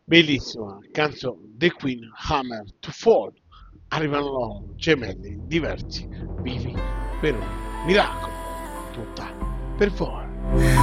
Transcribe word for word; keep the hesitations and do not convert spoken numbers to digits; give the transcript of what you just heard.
Bellissima canzone, The Queen Hammer to Fall. Arrivano loro, gemelli diversi, vivi per un miracolo. Tutta per voi.